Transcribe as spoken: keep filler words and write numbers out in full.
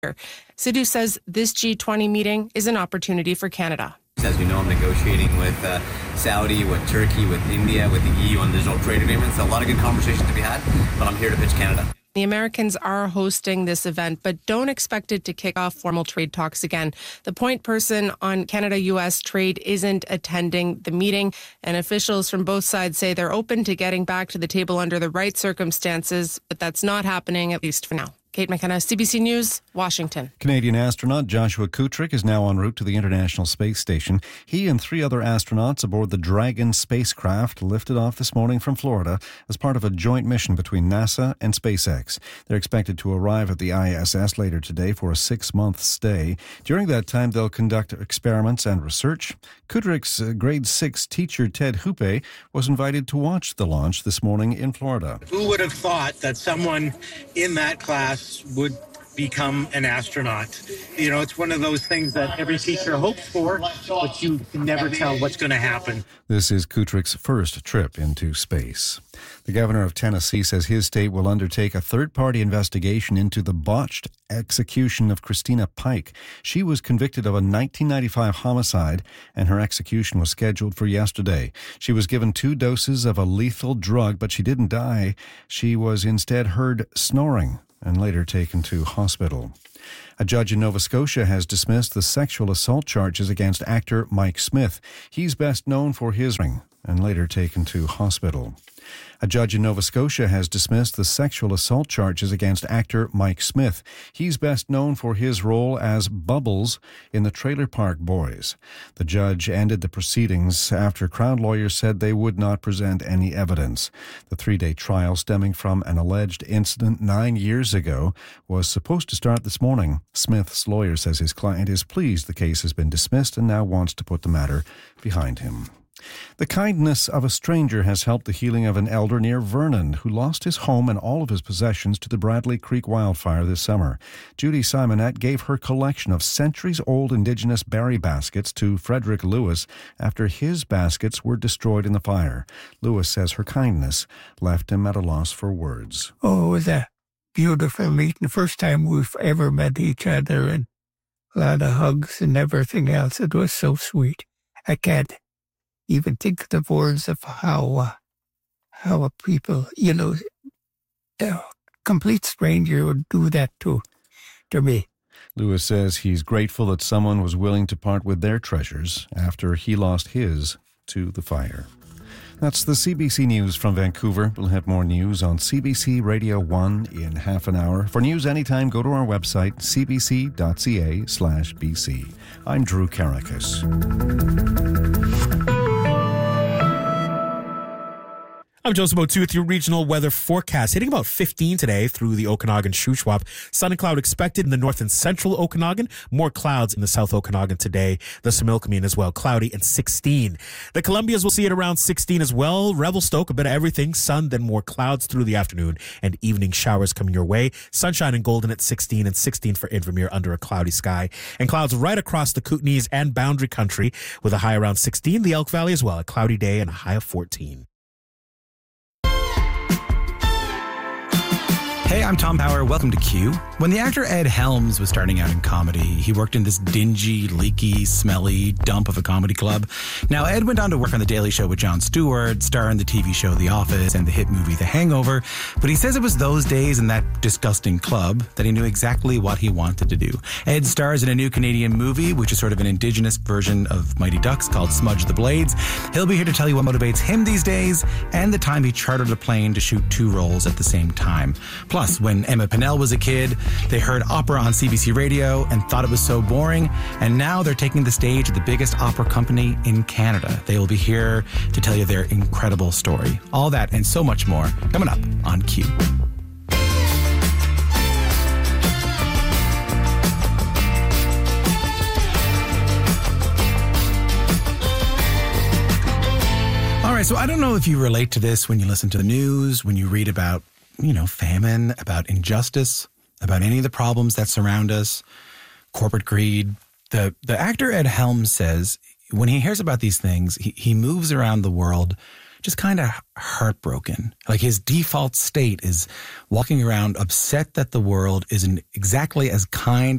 Sidhu says this G twenty meeting is an opportunity for Canada. As we know, I'm negotiating with uh, Saudi, with Turkey, with India, with the E U on digital trade agreements. So a lot of good conversations to be had, but I'm here to pitch Canada. The Americans are hosting this event, but don't expect it to kick off formal trade talks again. The point person on Canada-U S trade isn't attending the meeting, and officials from both sides say they're open to getting back to the table under the right circumstances, but that's not happening, at least for now. Kate McKenna, C B C News, Washington. Canadian astronaut Joshua Kutrick is now en route to the International Space Station. He and three other astronauts aboard the Dragon spacecraft lifted off this morning from Florida as part of a joint mission between NASA and SpaceX. They're expected to arrive at the I S S later today for a six-month stay. During that time, they'll conduct experiments and research. Kutrick's uh, grade six teacher, Ted Hoope, was invited to watch the launch this morning in Florida. Who would have thought that someone in that class would become an astronaut? You know, it's one of those things that every teacher hopes for, but you can never tell what's going to happen. This is Kutrick's first trip into space. The governor of Tennessee says his state will undertake a third-party investigation into the botched execution of Christina Pike. She was convicted of a nineteen ninety-five homicide, and her execution was scheduled for yesterday. She was given two doses of a lethal drug, but she didn't die. She was instead heard snoring and later taken to hospital. A judge in Nova Scotia has dismissed the sexual assault charges against actor Mike Smith. He's best known for his ring and later taken to hospital. A judge in Nova Scotia has dismissed the sexual assault charges against actor Mike Smith. He's best known for his role as Bubbles in the Trailer Park Boys. The judge ended the proceedings after Crown lawyers said they would not present any evidence. The three-day trial, stemming from an alleged incident nine years ago, was supposed to start this morning. Smith's lawyer says his client is pleased the case has been dismissed and now wants to put the matter behind him. The kindness of a stranger has helped the healing of an elder near Vernon who lost his home and all of his possessions to the Bradley Creek wildfire this summer. Judy Simonette gave her collection of centuries-old Indigenous berry baskets to Frederick Lewis after his baskets were destroyed in the fire. Lewis says her kindness left him at a loss for words. Oh, it was a beautiful meeting. The first time we've ever met each other, and a lot of hugs and everything else. It was so sweet. I can't even think of the words of how uh, how a people, you know, a complete stranger would do that to, to me. Lewis says he's grateful that someone was willing to part with their treasures after he lost his to the fire. That's the C B C News from Vancouver. We'll have more news on C B C Radio one in half an hour. For news anytime, go to our website, c b c dot c a slash b c. I'm Drew Caracas. I'm Joseph O'Toole with your regional weather forecast. Hitting about fifteen today through the Okanagan Shuswap. Sun and cloud expected in the north and central Okanagan. More clouds in the south Okanagan today. The Similkameen as well, cloudy and sixteen. The Columbias will see it around sixteen as well. Revelstoke, a bit of everything. Sun, then more clouds through the afternoon and evening showers coming your way. Sunshine and Golden at sixteen and sixteen for Invermere under a cloudy sky. And clouds right across the Kootenays and Boundary Country with a high around sixteen. The Elk Valley as well, a cloudy day and a high of fourteen. Hey, I'm Tom Power. Welcome to Q. When the actor Ed Helms was starting out in comedy, he worked in this dingy, leaky, smelly dump of a comedy club. Now, Ed went on to work on The Daily Show with Jon Stewart, star in the T V show The Office and the hit movie The Hangover. But he says it was those days in that disgusting club that he knew exactly what he wanted to do. Ed stars in a new Canadian movie, which is sort of an Indigenous version of Mighty Ducks called Smudge the Blades. He'll be here to tell you what motivates him these days and the time he chartered a plane to shoot two roles at the same time. Plus, when Emma Pennell was a kid, they heard opera on C B C Radio and thought it was so boring, and now they're taking the stage at the biggest opera company in Canada. They will be here to tell you their incredible story. All that and so much more coming up on Q. All right, so I don't know if you relate to this when you listen to the news, when you read about you know, famine, about injustice, about any of the problems that surround us, corporate greed. The the actor Ed Helms says when he hears about these things, he, he moves around the world just kind of heartbroken. Like his default state is walking around upset that the world isn't exactly as kind